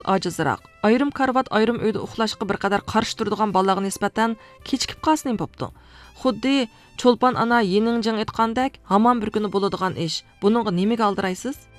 ojizroq. Ayrim karvat ayrim uyda uxlashga bir qadar qarshi turadigan bolalarga nisbatan kechikib qolsin bo'pti. Xuddi cho'lpon ana yeningjing aytgandek, hamon bir kuni bo'ladigan ish. Buningga nimaga aldiraysiz?